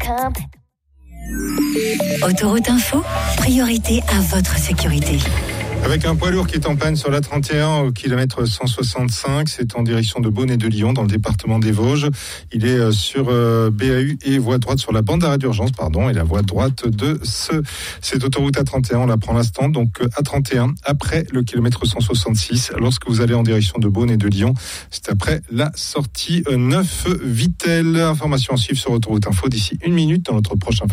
Autoroute Info, priorité à votre sécurité. Avec un poids lourd qui est en panne sur la 31 au kilomètre 165, c'est en direction de Beaune et de Lyon dans le département des Vosges. Il est sur BAU et voie droite sur la bande d'arrêt d'urgence, et la voie droite de cette autoroute A31, on la prend l'instant, donc A31 après le kilomètre 166, lorsque vous allez en direction de Beaune et de Lyon, c'est après la sortie 9 Vittel. Information à suivre sur Autoroute Info d'ici 1 minute dans notre prochain